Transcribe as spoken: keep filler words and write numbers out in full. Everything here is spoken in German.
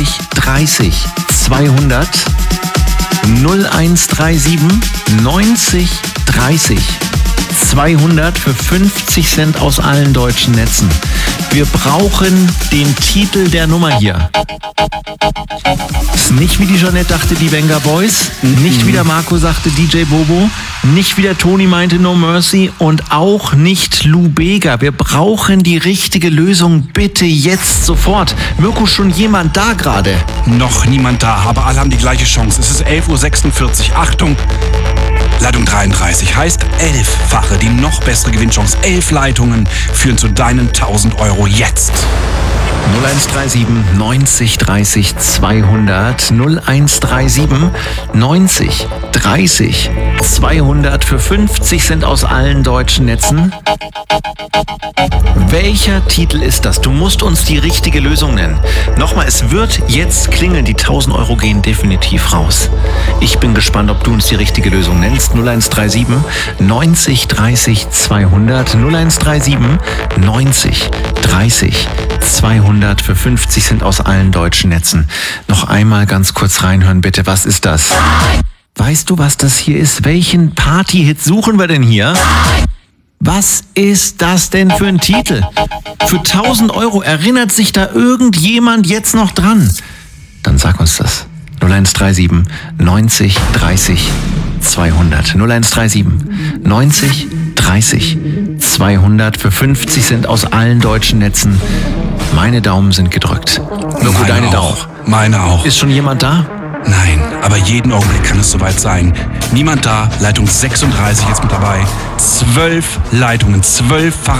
neunzig dreißig zweihundert. null eins drei sieben neunzig dreißig zweihundert für fünfzig Cent aus allen deutschen Netzen. Wir brauchen den Titel der Nummer hier. Ist nicht wie die Jeanette dachte, die Venga Boys, nicht wie der Marco sagte, D J Bobo, nicht wie der Toni meinte, No Mercy und auch nicht Lou Bega. Wir brauchen die richtige Lösung, bitte jetzt sofort. Mirko, schon jemand da gerade? Noch niemand da, aber alle haben die gleiche Chance. Es ist elf Uhr sechsundvierzig. Achtung! Leitung dreiunddreißig heißt elffache, die noch bessere Gewinnchance. Elf Leitungen führen zu deinen tausend Euro jetzt. null eins drei sieben neunzig dreißig zweihundert. null eins drei sieben neunzig dreißig zweihundert für fünfzig Cent aus allen deutschen Netzen. Welcher Titel ist das? Du musst uns die richtige Lösung nennen. Nochmal, es wird jetzt klingeln. Die tausend Euro gehen definitiv raus. Ich bin gespannt, ob du uns die richtige Lösung nennst. null eins drei sieben neunzig dreißig zweihundert. null eins drei sieben neunzig dreißig zweihundert für fünfzig Cent aus allen deutschen Netzen. Noch einmal ganz kurz reinhören, bitte. Was ist das? Weißt du, was das hier ist? Welchen Party-Hit suchen wir denn hier? Was ist das denn für ein Titel? Für tausend Euro erinnert sich da irgendjemand jetzt noch dran? Dann sag uns das. null eins drei sieben neunzig dreißig zweihundert. null eins drei sieben neunzig dreißig zweihundert für fünfzig Cent aus allen deutschen Netzen. Meine Daumen sind gedrückt. Mirko, deine auch. Daumen. Meine auch. Ist schon jemand da? Nein, aber jeden Augenblick kann es soweit sein. Niemand da, Leitung sechsunddreißig jetzt mit dabei. Zwölf Leitungen, zwölffache